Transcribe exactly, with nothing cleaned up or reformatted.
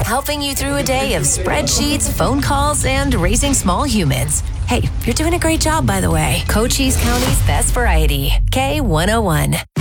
helping you through a day of spreadsheets, phone calls, and raising small humans. Hey, you're doing a great job, by the way. Cochise County's best variety. K one oh one.